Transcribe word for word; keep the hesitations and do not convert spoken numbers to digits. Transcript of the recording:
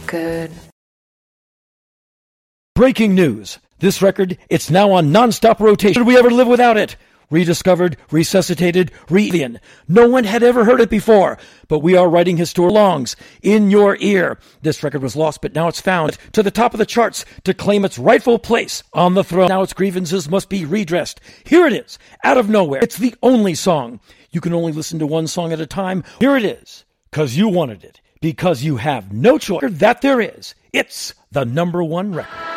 good. Breaking news. This record, it's now on non-stop rotation. Did we ever live without it? Rediscovered, resuscitated, re No one had ever heard it before, but we are writing his story longs in your ear. This record was lost, but now it's found to the top of the charts to claim its rightful place on the throne. Now its grievances must be redressed. Here it is, out of nowhere. It's the only song. You can only listen to one song at a time. Here it is, because you wanted it, because you have no choice. That there is. It's the number one record.